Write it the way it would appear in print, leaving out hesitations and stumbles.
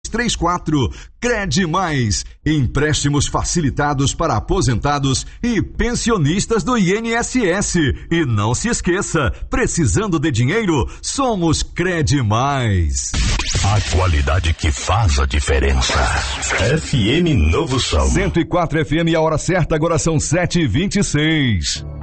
3234. Crede Mais, empréstimos facilitados para aposentados e pensionistas do INSS. E não se esqueça, precisando de dinheiro, somos Crede Mais. A qualidade que faz a diferença. FM Novo Sol. 104 FM, a hora certa, agora são 7h26.